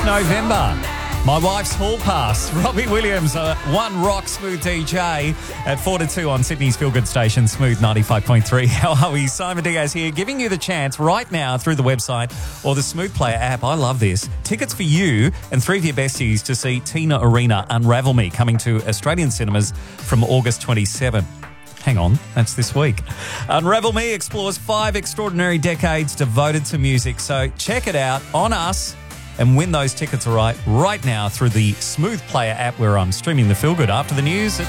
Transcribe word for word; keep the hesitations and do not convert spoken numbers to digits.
November. My wife's hall pass. Robbie Williams, uh, one rock smooth D J at four to two on Sydney's Feel Good station, Smooth ninety-five point three. How are we? Simon Diaz here, giving you the chance right now through the website or the Smooth Player app. I love this. Tickets for you and three of your besties to see Tina Arena Unravel Me, coming to Australian cinemas from August twenty-seventh. Hang on, that's this week. Unravel Me explores five extraordinary decades devoted to music. So check it out on us and win those tickets right, right now through the Smooth Player app, where I'm streaming the Feel Good after the news at